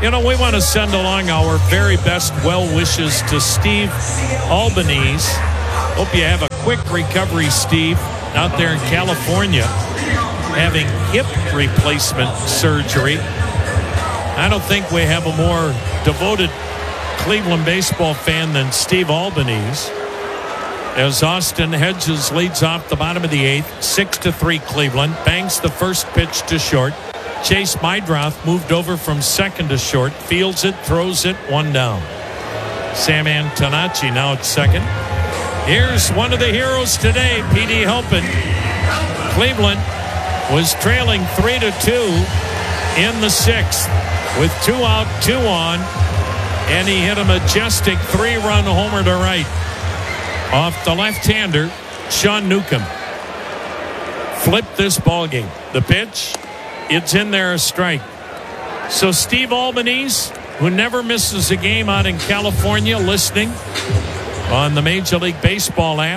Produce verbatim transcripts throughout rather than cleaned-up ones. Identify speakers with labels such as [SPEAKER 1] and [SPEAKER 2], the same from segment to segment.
[SPEAKER 1] You know, we want to send along our very best well wishes to Steve Albanese. Hope you have a quick recovery, Steve, out there in California, having hip replacement surgery. I don't think we have a more devoted Cleveland baseball fan than Steve Albanese. As Austin Hedges leads off the bottom of the eighth, six to three Cleveland, bangs the first pitch to short. Chase Meidroth moved over from second to short, fields it, throws it, one down. Sam Antonacci now at second. Here's one of the heroes today, P D Halpin. Cleveland was trailing three to two in the sixth with two out, two on, and he hit a majestic three-run homer to right off the left-hander, Sean Newcomb. Flipped this ball game. The pitch, it's in there, a strike. So Steve Albanese, who never misses a game out in California, listening on the Major League Baseball app.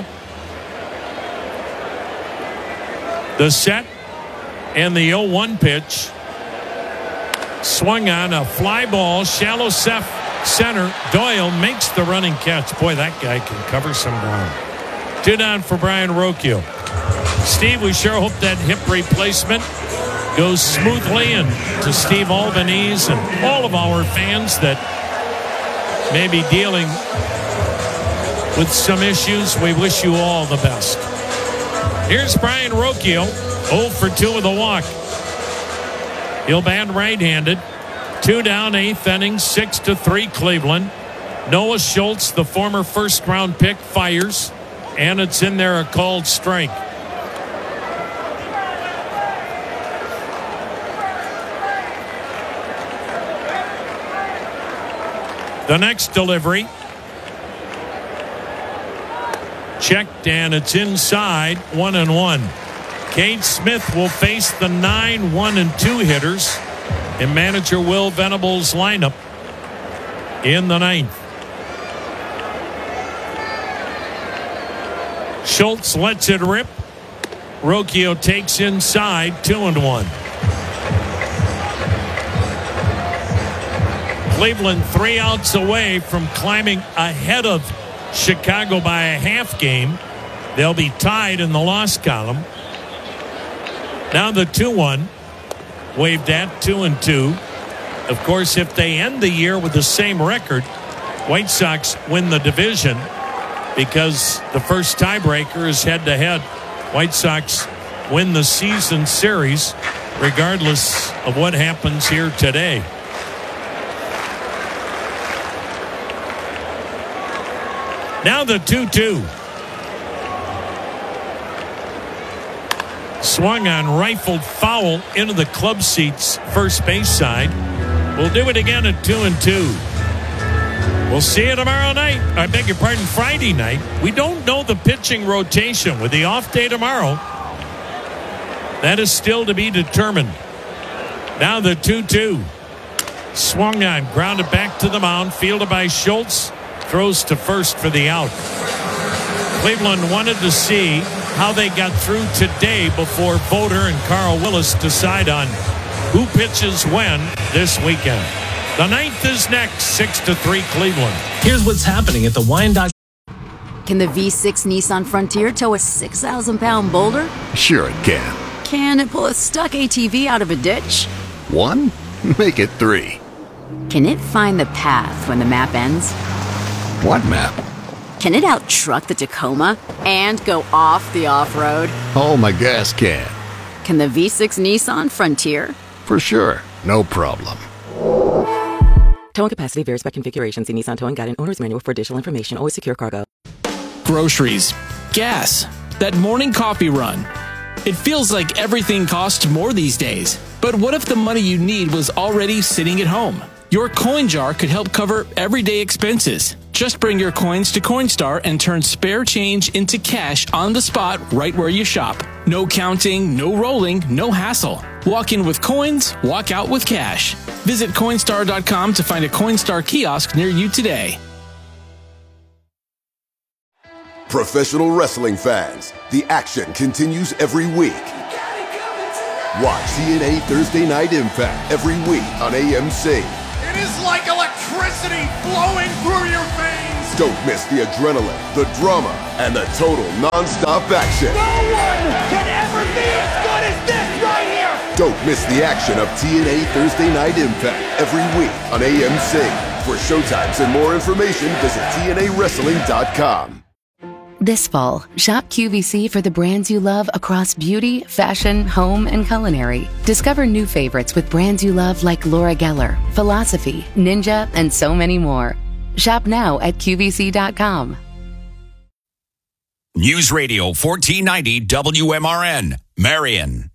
[SPEAKER 1] The set and the oh one pitch. Swung on a fly ball, shallow center. Doyle makes the running catch. Boy, that guy can cover some ground. Two down for Brian Rocchio. Steve, we sure hope that hip replacement goes smoothly, and to Steve Albanese and all of our fans that may be dealing with some issues, we wish you all the best. Here's Brian Rocchio, oh for two with a walk. He'll bat right-handed. Two down, eighth inning, six to three Cleveland. Noah Schultz, the former first-round pick, fires, and it's in there, a called strike. The next delivery. Checked, and it's inside, one and one. Cade Smith will face the nine, one, and two hitters in manager Will Venable's lineup in the ninth. Schultz lets it rip. Rocchio takes inside, two and one. Cleveland three outs away from climbing ahead of Chicago by a half game. They'll be tied in the loss column. Now the two one. Waved at two and two. Of course, if they end the year with the same record, White Sox win the division because the first tiebreaker is head to head. White Sox win the season series regardless of what happens here today. Now the two two. Swung on, rifled foul into the club seats first base side. We'll do it again at two and two. We'll see you tomorrow night. I beg your pardon, Friday night. We don't know the pitching rotation with the off day tomorrow. That is still to be determined. Now the two two. Swung on, grounded back to the mound, fielded by Schultz. Throws to first for the out. Cleveland wanted to see how they got through today before Voter and Carl Willis decide on who pitches when this weekend. The ninth is next, six to three Cleveland.
[SPEAKER 2] Here's what's happening at the Wyandotte.
[SPEAKER 3] Can the V six Nissan Frontier tow a six thousand pound boulder?
[SPEAKER 4] Sure it can.
[SPEAKER 3] Can it pull a stuck A T V out of a ditch?
[SPEAKER 4] One? Make it three.
[SPEAKER 3] Can it find the path when the map ends?
[SPEAKER 4] What map?
[SPEAKER 3] Can it out-truck the Tacoma and go off the off-road?
[SPEAKER 4] Oh, my gas can.
[SPEAKER 3] Can the V six Nissan Frontier?
[SPEAKER 4] For sure. No problem.
[SPEAKER 5] Towing capacity varies by configuration. See Nissan Towing Guide and Owner's Manual for additional information. Always secure cargo.
[SPEAKER 2] Groceries. Gas. That morning coffee run. It feels like everything costs more these days. But what if the money you need was already sitting at home? Your coin jar could help cover everyday expenses. Just bring your coins to Coinstar and turn spare change into cash on the spot right where you shop. No counting, no rolling, no hassle. Walk in with coins, walk out with cash. Visit Coinstar dot com to find a Coinstar kiosk near you today.
[SPEAKER 6] Professional wrestling fans, the action continues every week. Watch T N A Thursday Night Impact every week on A M C.
[SPEAKER 7] It is like electricity flowing through your veins.
[SPEAKER 6] Don't miss the adrenaline, the drama, and the total non-stop action.
[SPEAKER 7] No one can ever be as good as this right here.
[SPEAKER 6] Don't miss the action of T N A Thursday Night Impact every week on A M C. For showtimes and more information, visit T N A wrestling dot com.
[SPEAKER 8] This fall, shop Q V C for the brands you love across beauty, fashion, home, and culinary. Discover new favorites with brands you love like Laura Geller, Philosophy, Ninja, and so many more. Shop now at Q V C dot com.
[SPEAKER 9] News Radio fourteen ninety W M R N, Marion.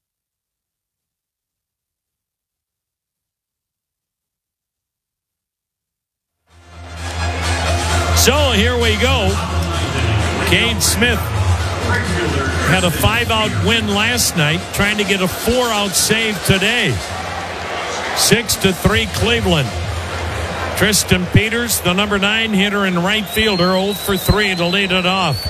[SPEAKER 1] So here we go. Cade Smith had a five-out win last night, trying to get a four-out save today. Six to three Cleveland. Tristan Peters, the number nine hitter and right fielder, oh for three to lead it off.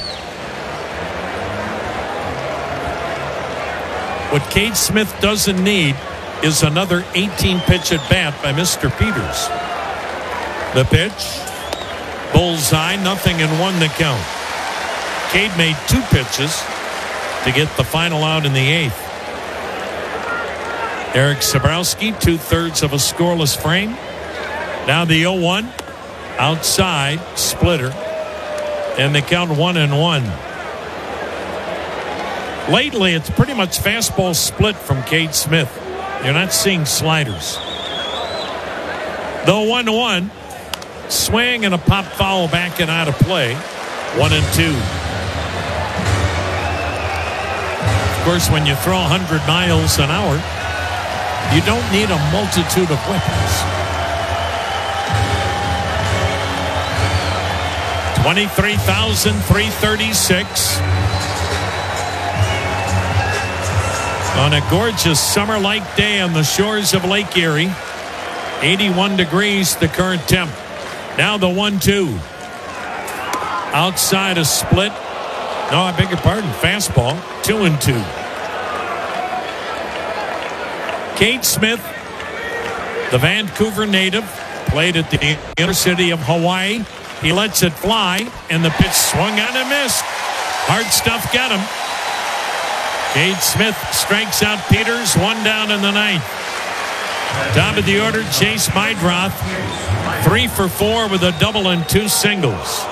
[SPEAKER 1] What Cade Smith doesn't need is another eighteen-pitch at bat by Mister Peters. The pitch, bullseye, nothing in one the count. Cade made two pitches to get the final out in the eighth. Eric Sabrowski, two-thirds of a scoreless frame. Now the oh one, outside, splitter, and they count one and one. Lately, it's pretty much fastball split from Cade Smith. You're not seeing sliders. The one one, swing and a pop foul back and out of play. One and two. Of course, when you throw one hundred miles an hour, you don't need a multitude of weapons. twenty-three thousand three hundred thirty-six. On a gorgeous summer-like day on the shores of Lake Erie. eighty-one degrees, the current temp. Now the one two. Outside a split. No, I beg your pardon. Fastball. Two and two. Cade Smith, the Vancouver native, played at the inner city of Hawaii. He lets it fly, and the pitch swung on and missed. Hard stuff got him. Cade Smith strikes out Peters, one down in the ninth. Top of the order, Chase Meidroth, three for four with a double and two singles.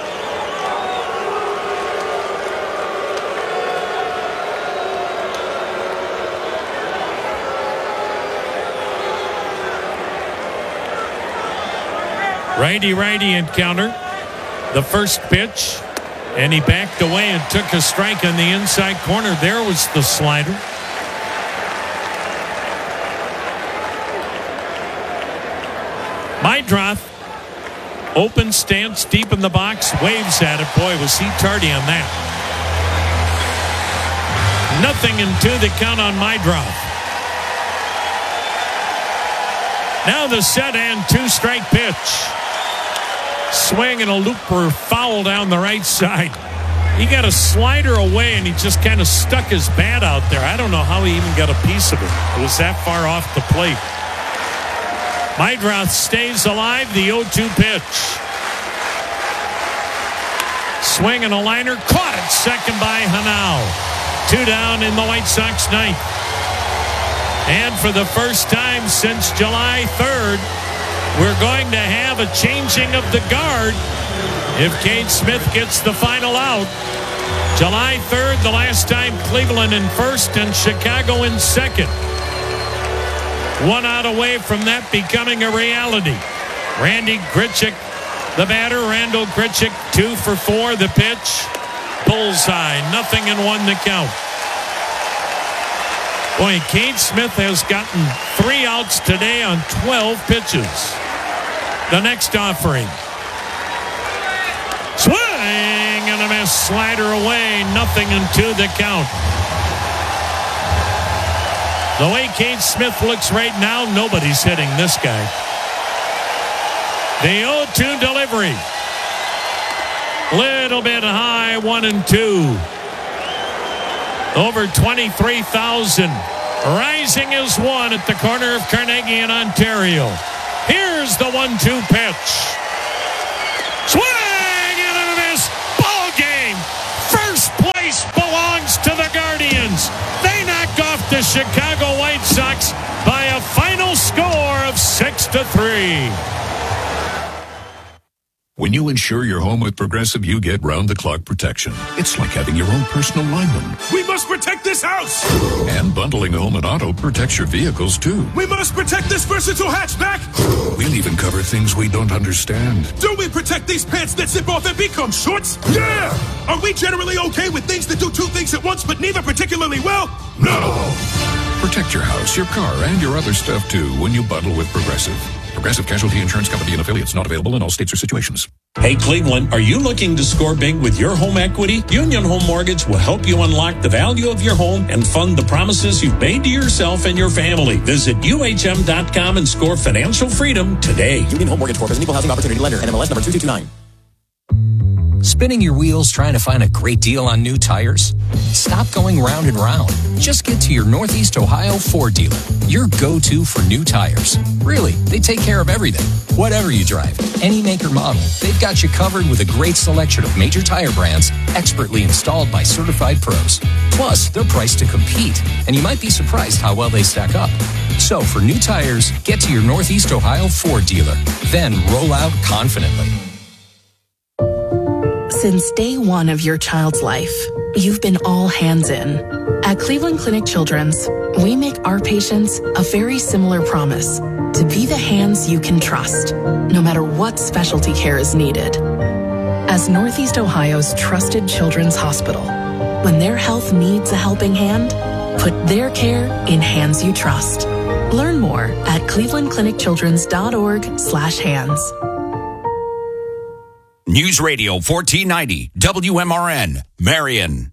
[SPEAKER 1] Righty-righty encounter. The first pitch, and he backed away and took a strike on the inside corner. There was the slider. Meidroth, open stance, deep in the box, waves at it. Boy, was he tardy on that. Nothing in two, the count on Meidroth. Now the set and two-strike pitch. Swing and a looper foul down the right side. He got a slider away, and he just kind of stuck his bat out there. I don't know how he even got a piece of it. It was that far off the plate. Meidroth stays alive. The oh two pitch. Swing and a liner. Caught it. Second by Hanau. Two down in the White Sox ninth. And for the first time since July third, we're going to have a changing of the guard if Cade Smith gets the final out. July third, the last time Cleveland in first and Chicago in second. One out away from that becoming a reality. Randy Grichuk, the batter. Randall Grichuk, two for four. The pitch. Bullseye. Nothing in one to count. Boy, Cade Smith has gotten three outs today on twelve pitches. The next offering. Swing and a miss. Slider away. Nothing in two the count. The way Cade Smith looks right now, nobody's hitting this guy. The oh two delivery. Little bit high, one and two. Over twenty-three thousand. Rising as one at the corner of Carnegie in Ontario. Here's the one two pitch. Swing and a miss. Ball game. First place belongs to the Guardians. They knock off the Chicago White Sox by a final score of six to three.
[SPEAKER 10] When you insure your home with Progressive, you get round-the-clock protection. It's like having your own personal lineman.
[SPEAKER 7] We must protect this house!
[SPEAKER 10] And bundling home and auto protects your vehicles, too.
[SPEAKER 7] We must protect this versatile hatchback!
[SPEAKER 10] We'll even cover things we don't understand.
[SPEAKER 7] Do we protect these pants that zip off and become shorts? Yeah! Are we generally okay with things that do two things at once, but neither particularly well?
[SPEAKER 10] No! Protect your house, your car, and your other stuff, too, when you bundle with Progressive. Progressive Casualty Insurance Company and affiliates, not available in all states or situations.
[SPEAKER 1] Hey, Cleveland, are you looking to score big with your home equity? Union Home Mortgage will help you unlock the value of your home and fund the promises you've made to yourself and your family. Visit U H M dot com and score financial freedom today.
[SPEAKER 11] Union Home Mortgage Corp is an equal housing opportunity lender. N M L S number two two two nine.
[SPEAKER 12] Spinning your wheels trying to find a great deal on new tires? Stop going round and round. Just get to your Northeast Ohio Ford dealer, your go-to for new tires. Really, they take care of everything. Whatever you drive, any make or model, they've got you covered with a great selection of major tire brands expertly installed by certified pros. Plus, they're priced to compete, and you might be surprised how well they stack up. So, for new tires, get to your Northeast Ohio Ford dealer. Then roll out confidently.
[SPEAKER 13] Since day one of your child's life, you've been all hands in. At Cleveland Clinic Children's, we make our patients a very similar promise to be the hands you can trust, no matter what specialty care is needed. As Northeast Ohio's trusted children's hospital, when their health needs a helping hand, put their care in hands you trust. Learn more at cleveland clinic children's dot org slash hands.
[SPEAKER 9] News Radio fourteen ninety, W M R N, Marion.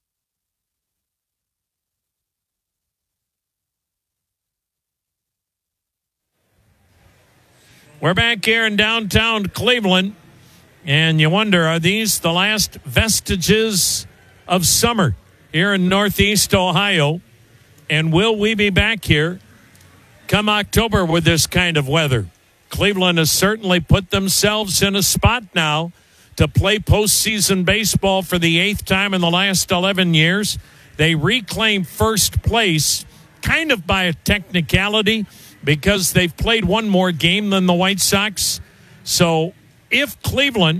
[SPEAKER 1] We're back here in downtown Cleveland, and you wonder, are these the last vestiges of summer here in Northeast Ohio? And will we be back here come October with this kind of weather? Cleveland has certainly put themselves in a spot now to play postseason baseball for the eighth time in the last eleven years. They reclaim first place kind of by a technicality because they've played one more game than the White Sox. So if Cleveland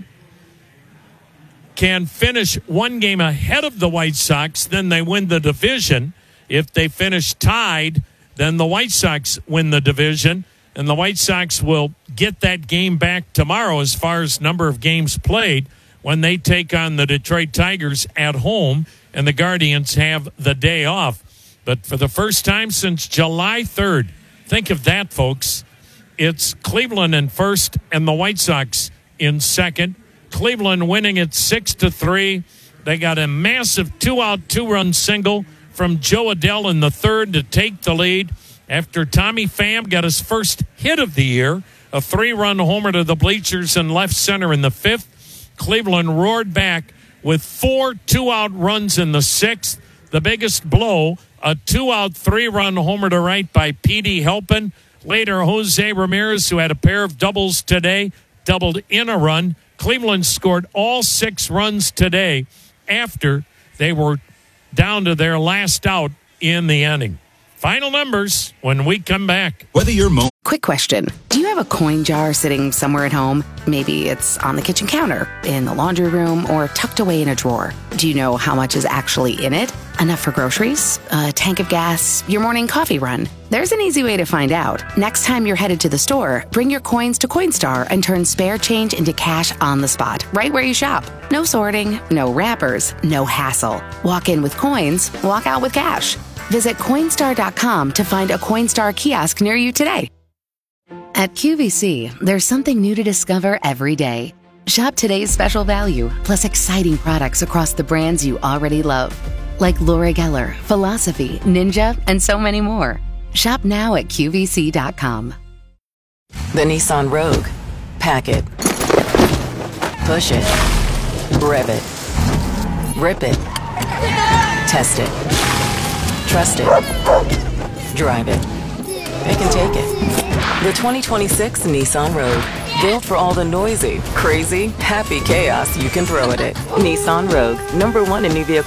[SPEAKER 1] can finish one game ahead of the White Sox, then they win the division. If they finish tied, then the White Sox win the division. And the White Sox will get that game back tomorrow as far as number of games played when they take on the Detroit Tigers at home and the Guardians have the day off. But for the first time since July third, think of that, folks. It's Cleveland in first and the White Sox in second. Cleveland winning it six to three. They got a massive two-out, two-run single from Joe Adell in the third to take the lead. After Tommy Pham got his first hit of the year, a three-run homer to the bleachers and left center in the fifth, Cleveland roared back with four two-out runs in the sixth. The biggest blow, a two-out, three-run homer to right by Petey Helpin. Later, Jose Ramirez, who had a pair of doubles today, doubled in a run. Cleveland scored all six runs today after they were down to their last out in the inning. Final numbers when we come back.
[SPEAKER 11] Whether you're mo-
[SPEAKER 8] Quick question. Do you have a coin jar sitting somewhere at home? Maybe it's on the kitchen counter, in the laundry room, or tucked away in a drawer. Do you know how much is actually in it? Enough for groceries? A tank of gas? Your morning coffee run? There's an easy way to find out. Next time you're headed to the store, bring your coins to Coinstar and turn spare change into cash on the spot, right where you shop. No sorting, no wrappers, no hassle. Walk in with coins, walk out with cash. Visit Coinstar dot com to find a Coinstar kiosk near you today. At Q V C, there's something new to discover every day. Shop today's special value, plus exciting products across the brands you already love. Like Laura Geller, Philosophy, Ninja, and so many more. Shop now at Q V C dot com.
[SPEAKER 5] The Nissan Rogue. Pack it. Push it. Rev it. Rip it. Test it. Trust it. Drive it. Pick and take it. The twenty twenty-six Nissan Rogue. Built for all the noisy, crazy, happy chaos you can throw at it. Nissan Rogue, number one in new vehicle